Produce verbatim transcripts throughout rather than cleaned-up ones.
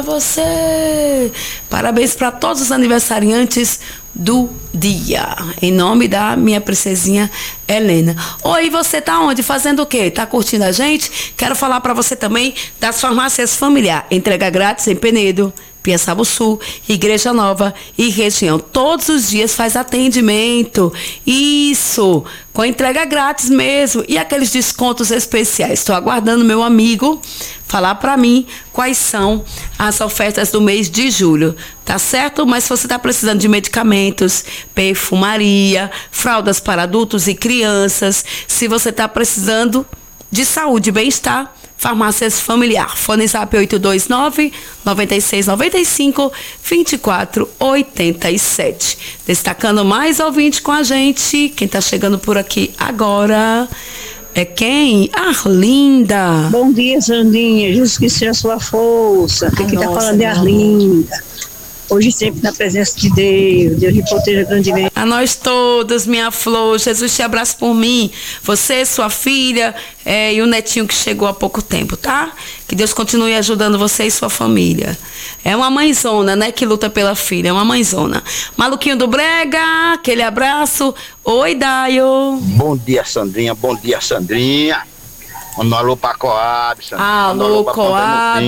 Você. Parabéns para todos os aniversariantes do dia. Em nome da minha princesinha Helena. Oi, você tá onde? Fazendo o quê? Tá curtindo a gente? Quero falar para você também das farmácias Familiar. Entrega grátis em Penedo, Piaçaba Sul, Igreja Nova e região. Todos os dias faz atendimento. Isso, com entrega grátis mesmo. E aqueles descontos especiais. Estou aguardando meu amigo falar para mim quais são as ofertas do mês de julho. Tá certo? Mas se você está precisando de medicamentos, perfumaria, fraldas para adultos e crianças, se você está precisando de saúde e bem-estar, Farmácias Familiar. Fone Zap oito dois nove, nove seis nove cinco, dois quatro oito sete. Destacando mais ouvinte com a gente. Quem está chegando por aqui agora é quem? Arlinda. Bom dia, Sandrinha. Jesus que seja a sua força. Quem está falando é Arlinda. Hoje sempre na presença de Deus. Deus lhe proteja grandemente. A nós todos, minha flor. Jesus te abraça por mim. Você, sua filha é, e o netinho que chegou há pouco tempo, tá? Que Deus continue ajudando você e sua família. É uma mãezona, né? Que luta pela filha. É uma mãezona. Maluquinho do Brega, aquele abraço. Oi, Daio. Bom dia, Sandrinha. Bom dia, Sandrinha. Um alô pra Coab, Sandrinha. Alô, Coab.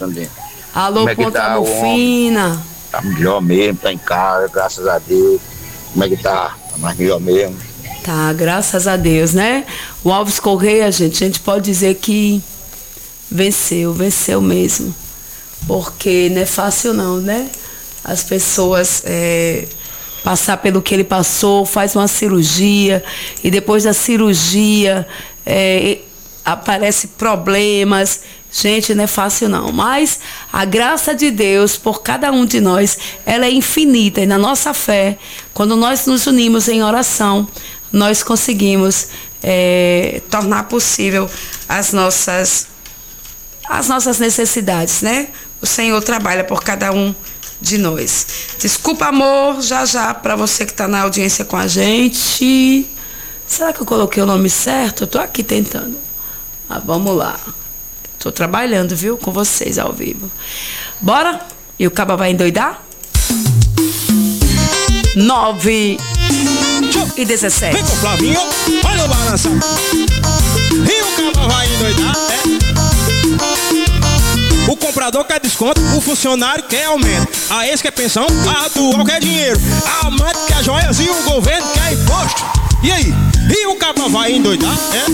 Alô, Ponta Mufina. Tá melhor mesmo, tá em casa, graças a Deus. Como é que tá? Tá mais melhor mesmo. Tá, graças a Deus, né? O Alves Correia, gente, a gente pode dizer que venceu, venceu mesmo. Porque não é fácil não, né? As pessoas é, passar pelo que ele passou, faz uma cirurgia e depois da cirurgia é, aparecem problemas. Gente, não é fácil não, mas a graça de Deus por cada um de nós, ela é infinita. E na nossa fé, quando nós nos unimos em oração, nós conseguimos é, tornar possível as nossas, as nossas necessidades, né? O Senhor trabalha por cada um de nós. Desculpa, amor, já já, para você que está na audiência com a gente. Será que eu coloquei o nome certo? Eu tô aqui tentando. Ah, vamos lá. Tô trabalhando, viu? Com vocês ao vivo. Bora? E o Caba vai endoidar? Nove e dezessete. Vem com o Flavinho, olha o balança. E o Caba vai endoidar, é? O comprador quer desconto, o funcionário quer aumento. A ex quer pensão, a atual quer dinheiro. A amante quer joias e o governo quer imposto. E aí? E o Caba vai endoidar, é?